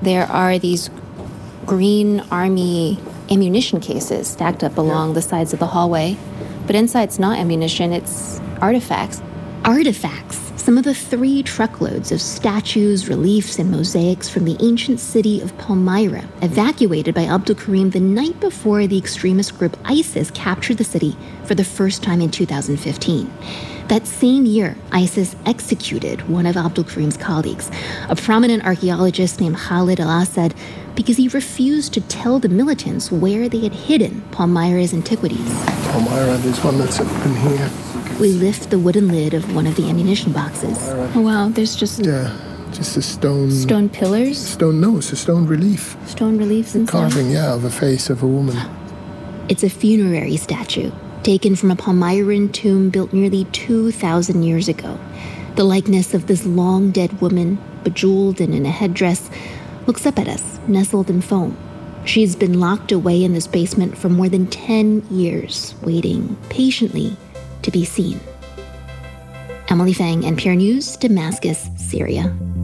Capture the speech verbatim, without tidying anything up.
there are these green army ammunition cases stacked up along yeah. the sides of the hallway. But inside it's not ammunition, it's artifacts. Artifacts. Some of the three truckloads of statues, reliefs, and mosaics from the ancient city of Palmyra, evacuated by Abdul Karim the night before the extremist group ISIS captured the city for the first time in two thousand fifteen. That same year, ISIS executed one of Abdul Karim's colleagues, a prominent archaeologist named Khalid al-Assad, because he refused to tell the militants where they had hidden Palmyra's antiquities. Palmyra, there's one that's in here. We lift the wooden lid of one of the ammunition boxes. Oh, wow, there's just... Yeah, just a stone... Stone pillars? Stone, no, it's a stone relief. Stone reliefs inside? Carving, yeah, of a face of a woman. It's a funerary statue, taken from a Palmyran tomb built nearly two thousand years ago. The likeness of this long-dead woman, bejeweled and in a headdress, looks up at us, nestled in foam. She's been locked away in this basement for more than ten years, waiting patiently to be seen. Emily Fang, N P R News, Damascus, Syria.